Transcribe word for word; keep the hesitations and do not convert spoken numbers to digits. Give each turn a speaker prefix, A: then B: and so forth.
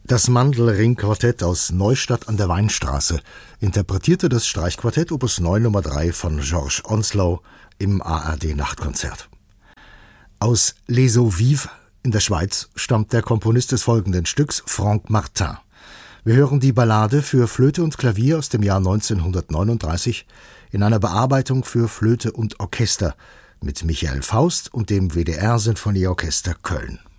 A: Das Mandelring-Quartett aus Neustadt an der Weinstraße interpretierte das Streichquartett Opus neun Nummer drei von George Onslow im A R D-Nachtkonzert. Aus Les Eaux Vives in der Schweiz stammt der Komponist des folgenden Stücks, Franck Martin. Wir hören die Ballade für Flöte und Klavier aus dem Jahr neunzehnhundertneununddreißig in einer Bearbeitung für Flöte und Orchester mit Michael Faust und dem W D R-Sinfonieorchester Köln.